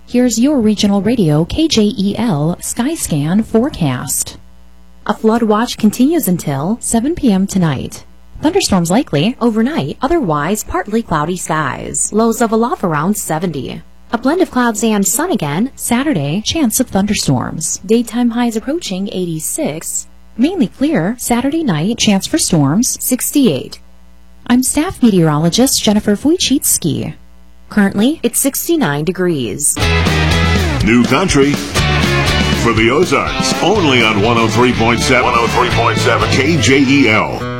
Here's your regional radio KJEL Skyscan forecast. A flood watch continues until 7 p.m. tonight. Thunderstorms likely overnight, otherwise partly cloudy skies. Lows of a low around 70. A blend of clouds and sun again. Saturday, chance of thunderstorms. Daytime highs approaching 86. Mainly clear. Saturday night, chance for storms, 68. I'm staff meteorologist Jennifer Wojcicki. Currently, it's 69 degrees. New country for the Ozarks, only on 103.7 KJEL.